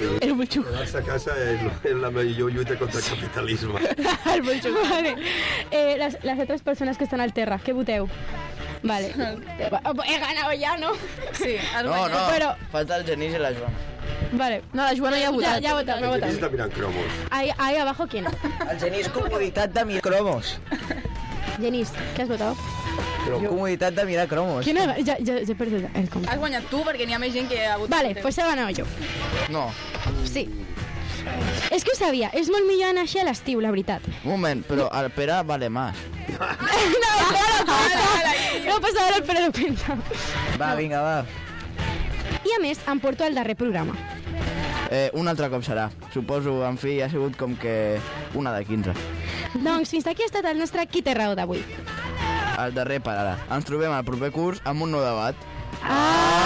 El Bulxuc. Quedar-se a casa és la millor lluita contra el capitalisme. El Bulxuc. Vale. Las otras personas que están al terra, ¿qué voteu? Vale. He ganado ya, ¿no? Sí, has No, guanyat. Però- falta el Genís i la Joana. Vale. No, la Joana ja ha votat. Ya ha votado, me ha Aquí votado. està mirant cromos. Ahí abajo, ¿quién? El Genís, comoditat de mirar cromos. Jenis, ¿qué has votado? Comoditat de mirar cromos. ¿Quién ha ya he perdido el comp. Has guanyat tu perquè n'hi ha més gent que ha votat. Vale, pues he ganado yo. No, Sí. És que ho sabia, és molt millor anar així a l'estiu, la veritat. un moment, però el Pere vale más. No passa ara el Pere de Penta. Va, vinga, va. I a més, em porto el darrer programa. Un altre cop serà. Suposo, en fi, ha sigut com que una de 15. Doncs fins aquí ha estat el nostre Qui té raó d'avui. El darrer per ara. Ens trobem al proper curs amb un nou debat. Ah!